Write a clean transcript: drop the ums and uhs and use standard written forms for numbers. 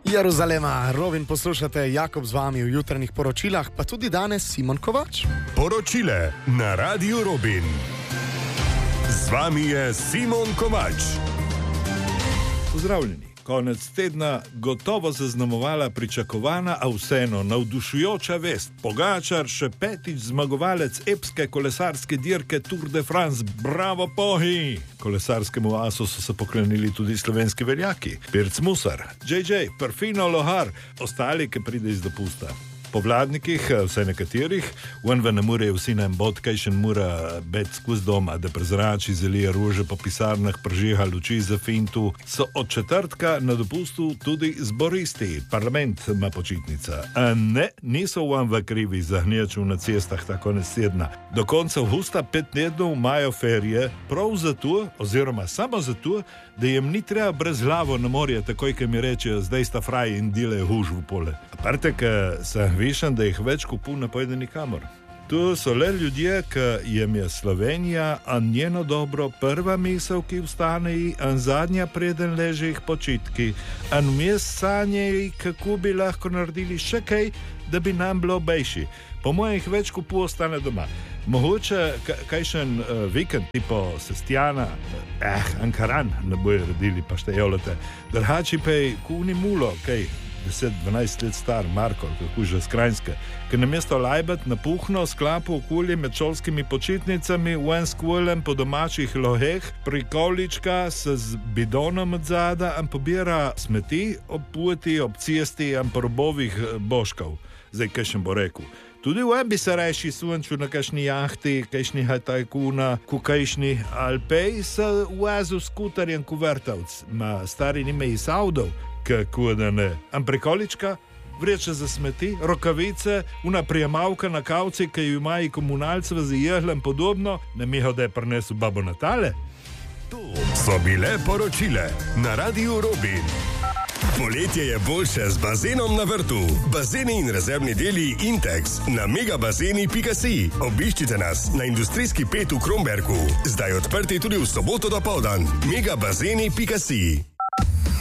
Jeruzalema, Robin, poslušate, Jakob z vami v jutranjih poročilah, pa tudi danes Simon Kovač. Poročile na Radiu Robin. Z vami je Simon Kovač. Pozdravljeni. Konec tedna gotovo zaznamovala pričakovana, a vseeno navdušujoča vest. Pogačar še petič zmagovalec epske kolesarske dirke Tour de France. Bravo, Pohi! Kolesarskemu asu so se poklenili tudi slovenski veljaki. Pirc Musar, JJ, Perfino Lohar, ostali, ki pride iz dopusta. Po vladnikih, vsaj nekaterih, venve ne morejo vsi na en bod, kaj še mora bet skozi doma, da prezrači zelije rože po pisarnah, pržiha luči za fintu, so od četrtka na dopustu tudi zboristi. Parlament ima počitnica. A ne, niso venve krivi za gneču na cestah tako nesedna. Do konca avgusta 5 tednov imajo ferije, prav zato, oziroma samo zato, da jim ni treba brez glavo na morje, takoj, ki mi rečejo, zdaj sta fraji in delajo huž v pole. Aparte, ker sem višen, da jih več kupu ne pojde nikamor. Tu so le ljudje, ki jim je Slovenija, a njeno dobro prva misel, ki vstane, a zadnja preden leže jih počitki, a vmes sanje, kako bi lahko naredili še kaj, da bi nam bilo bejši. Po mojem jih več kupu ostane doma. Mogoče kajšen vikend tipo Sestjana, Ankaran ne bojo rodili, pa štejolete. Drhači pej kuni mulo, kaj 10-12 let star Marko, kako že z Krajinske, ki namesto lajbet napuhno sklapu okolje med šolskimi počitnicami v en skvolem po domačih loheh, prikolička se z bidonom od zada in pobira smeti ob puti, ob cesti in po robovih boškov. Zdaj, kaj še bo rekel? Tudi v bi se reši sunčil na kakšni jahti, kakšni tajkuna, kukajšni Alpej se uvazu skuterjem kuvertavc. Ma stari nime iz Audov, kako da ne. Am prikolička, vreče za smeti, rokavice, una prijemavka na kavci, ki ju imajo komunalce z jehlem podobno, ne miho, da je prinesel babo Natale. To so bile poročile na Radiu Robin. Poletje je boljše z bazenom na vrtu. Bazeni in rezervni deli Intex na megabazeni.si. Obiščite nas na industrijski 5 v Kromberku. Zdaj odprti tudi v soboto dopoldan. megabazeni.si.